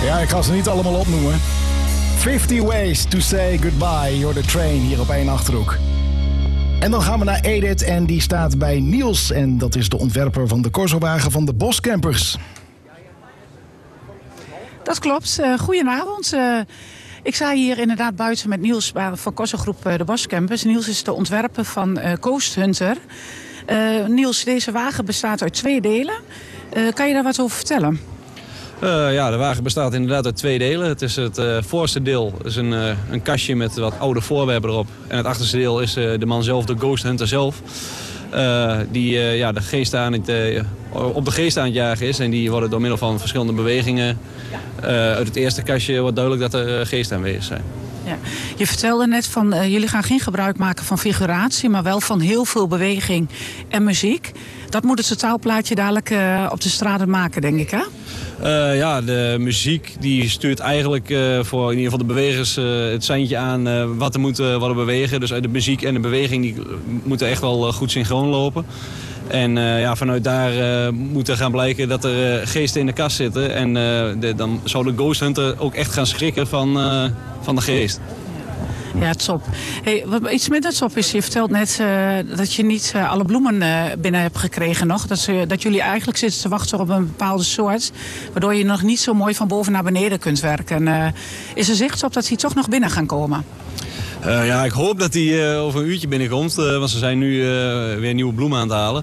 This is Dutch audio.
Ja, ik ga ze niet allemaal opnoemen. 50 Ways to Say Goodbye, You're the Train, hier op 1 Achterhoek. En dan gaan we naar Edith en die staat bij Niels. En dat is de ontwerper van de Corsowagen van de Boscampers. Dat klopt. Goedenavond. Ik sta hier inderdaad buiten met Niels van Corsogroep de Boscampers. Niels is de ontwerper van Ghost Hunter. Niels, deze wagen bestaat uit 2 delen. Kan je daar wat over vertellen? Ja, de wagen bestaat inderdaad uit 2 delen. Het is het voorste deel is een kastje met wat oude voorwerpen erop. En het achterste deel is de man zelf, de Ghost Hunter zelf. Die de geest op de geest aan het jagen is. En die worden door middel van verschillende bewegingen. Uit het eerste kastje wordt duidelijk dat er geesten aanwezig zijn. Ja. Je vertelde net van jullie gaan geen gebruik maken van figuratie, maar wel van heel veel beweging en muziek. Dat moet het totaalplaatje dadelijk op de straten maken, denk ik, hè? Ja, de muziek die stuurt eigenlijk voor in ieder geval de bewegers het seintje aan wat er moet worden bewegen. Dus de muziek en de beweging die moeten echt wel goed synchroon lopen. En vanuit daar moet er gaan blijken dat er geesten in de kast zitten. En dan zou de Ghost Hunter ook echt gaan schrikken van de geest. Ja, top. Hey, wat iets minder top is, je vertelt net dat je niet alle bloemen binnen hebt gekregen nog. Dat jullie eigenlijk zitten te wachten op een bepaalde soort. Waardoor je nog niet zo mooi van boven naar beneden kunt werken. Is er zicht op dat die toch nog binnen gaan komen? Ja, ik hoop dat die over een uurtje binnenkomt. Want ze zijn nu weer nieuwe bloemen aan het halen.